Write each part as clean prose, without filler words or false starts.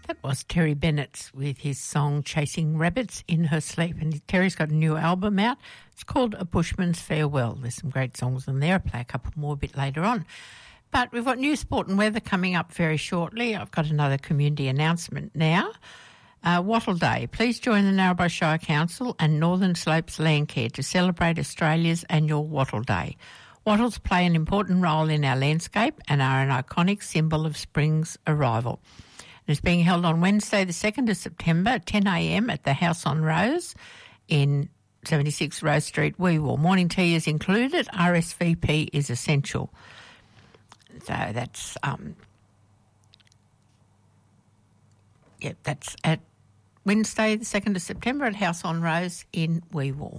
That was Terry Bennett with his song Chasing Rabbits in Her Sleep. And Terry's got a new album out. It's called A Bushman's Farewell. There's some great songs in there. I'll play a couple more a bit later on. But we've got news, sport and weather coming up very shortly. I've got another community announcement now. Wattle Day. Please join the Narrabri Shire Council and Northern Slopes Landcare to celebrate Australia's annual Wattle Day. Wattles play an important role in our landscape and are an iconic symbol of spring's arrival. It's being held on Wednesday, the 2nd of September at 10 a.m. at the House on Rose in 76 Rose Street, Wee Waa. Morning tea is included. RSVP is essential. So that's that's at Wednesday, the 2nd of September at House on Rose in Wee Waa.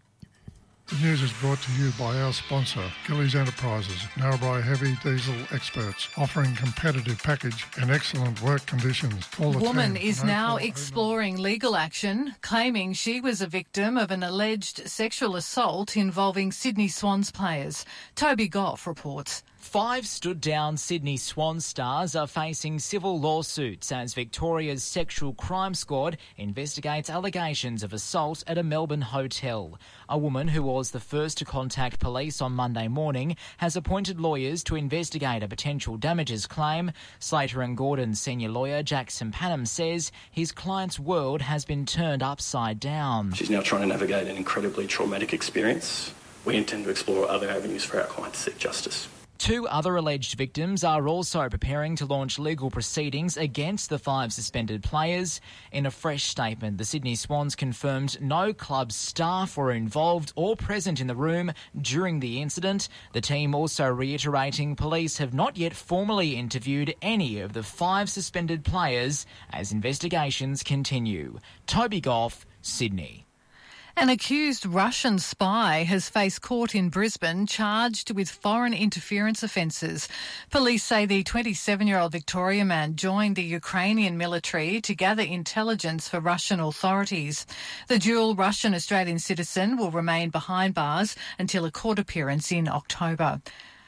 The news is brought to you by our sponsor, Gillies Enterprises, Narrabri heavy diesel experts, offering competitive package and excellent work conditions. Call the woman team. is now exploring legal action, claiming she was a victim of an alleged sexual assault involving Sydney Swans players. Toby Goff reports. 5 stood-down Sydney Swans stars are facing civil lawsuits as Victoria's Sexual Crime Squad investigates allegations of assault at a Melbourne hotel. A woman who was the first to contact police on Monday morning has appointed lawyers to investigate a potential damages claim. Slater and Gordon's senior lawyer Jackson Panham says his client's world has been turned upside down. She's now trying to navigate an incredibly traumatic experience. We intend to explore other avenues for our client to seek justice. 2 other alleged victims are also preparing to launch legal proceedings against the 5 suspended players. In a fresh statement, the Sydney Swans confirmed no club staff were involved or present in the room during the incident. The team also reiterating police have not yet formally interviewed any of the 5 suspended players as investigations continue. Toby Goff, Sydney. An accused Russian spy has faced court in Brisbane charged with foreign interference offences. Police say the 27-year-old Victorian man joined the Ukrainian military to gather intelligence for Russian authorities. The dual Russian-Australian citizen will remain behind bars until a court appearance in October.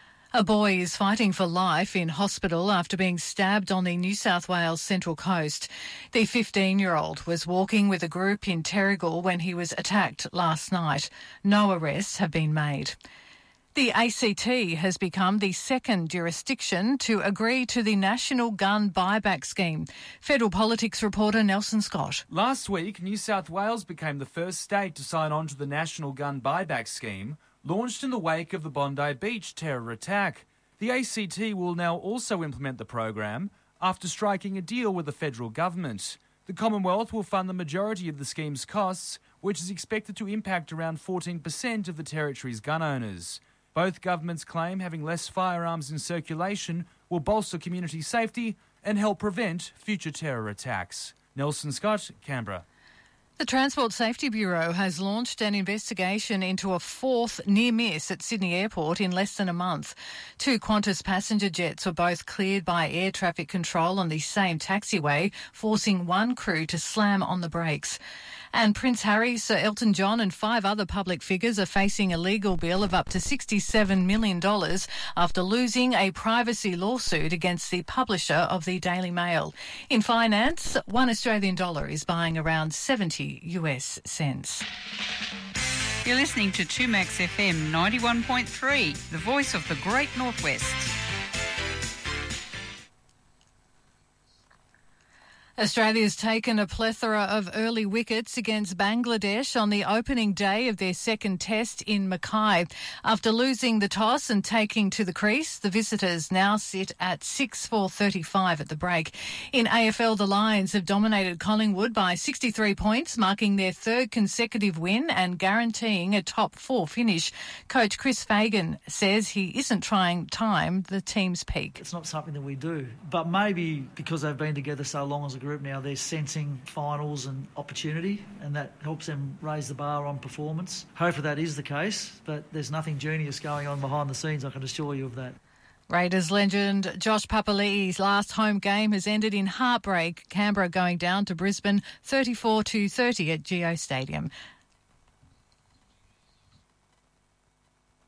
A boy is fighting for life in hospital after being stabbed on the New South Wales Central Coast. The 15-year-old was walking with a group in Terrigal when he was attacked last night. No arrests have been made. The ACT has become the second jurisdiction to agree to the National Gun Buyback Scheme. Federal politics reporter Nelson Scott. Last week, New South Wales became the first state to sign on to the National Gun Buyback Scheme, launched in the wake of the Bondi Beach terror attack. The ACT will now also implement the program after striking a deal with the federal government. The Commonwealth will fund the majority of the scheme's costs, which is expected to impact around 14% of the territory's gun owners. Both governments claim having less firearms in circulation will bolster community safety and help prevent future terror attacks. Nelson Scott, Canberra. The Transport Safety Bureau has launched an investigation into a 4th near miss at Sydney Airport in less than a month. 2 Qantas passenger jets were both cleared by air traffic control on the same taxiway, forcing one crew to slam on the brakes. And Prince Harry, Sir Elton John and 5 other public figures are facing a legal bill of up to $67 million after losing a privacy lawsuit against the publisher of the Daily Mail. In finance, $1 Australian is buying around 70 US cents. You're listening to 2Max FM 91.3, the voice of the Great Northwest. Australia's taken a plethora of early wickets against Bangladesh on the opening day of their second test in Mackay. After losing the toss and taking to the crease, the visitors now sit at 6 for 35 at the break. In AFL, the Lions have dominated Collingwood by 63 points, marking their 3rd consecutive win and guaranteeing a top 4 finish. Coach Chris Fagan says he isn't trying to time the team's peak. It's not something that we do, but maybe because they've been together so long as a group now, they're sensing finals and opportunity, and that helps them raise the bar on performance. Hopefully that is the case, but there's nothing genius going on behind the scenes, I can assure you of that. Raiders legend Josh Papali'i's last home game has ended in heartbreak. Canberra going down to Brisbane 34-30 at Geo Stadium.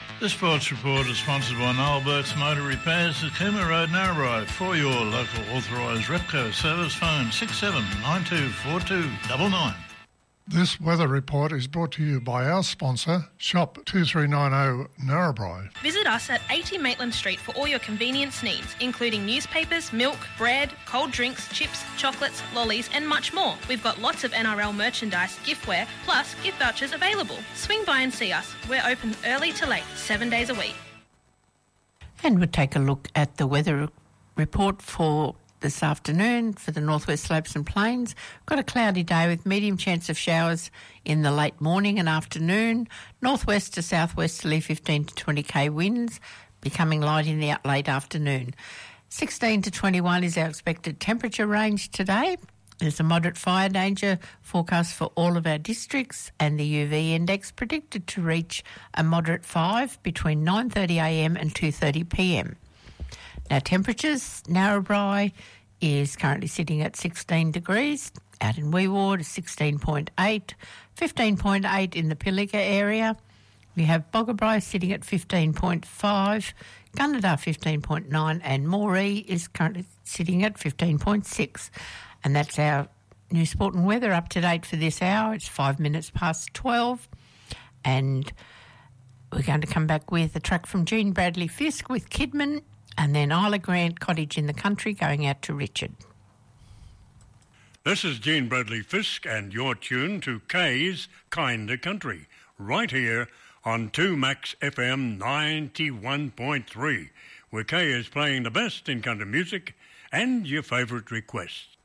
This sports report is sponsored by Noel Burke's Motor Repairs at Cooma Road, Narrabri. For your local authorised Repco service, phone 67924299. This weather report is brought to you by our sponsor, Shop 2390 Narrabri. Visit us at 80 Maitland Street for all your convenience needs, including newspapers, milk, bread, cold drinks, chips, chocolates, lollies and much more. We've got lots of NRL merchandise, giftware, plus gift vouchers available. Swing by and see us. We're open early to late, 7 days a week. And we'll take a look at the weather report for this afternoon for the northwest slopes and plains. Got a cloudy day with medium chance of showers in the late morning and afternoon. Northwest to southwesterly 15 to 20k winds, becoming light in the late afternoon. 16 to 21 is our expected temperature range today. There's a moderate fire danger forecast for all of our districts, and the UV index predicted to reach a moderate 5 between 9:30am and 2:30pm. Now, temperatures, Narrabri is currently sitting at 16 degrees. Out in Wee Ward is 16.8, 15.8 in the Pilliga area. We have Boggabri sitting at 15.5, Gunnedah 15.9, and Moree is currently sitting at 15.6. And that's our new sport and weather up to date for this hour. It's 5 minutes past 12. And we're going to come back with a track from Jean Bradley Fisk with Kidman, and then Isla Grant, Cottage in the Country, going out to Richard. This is Jean Bradley Fisk, and you're tuned to Kay's Kinda Country, right here on 2Max FM 91.3, where Kay is playing the best in country music and your favourite requests.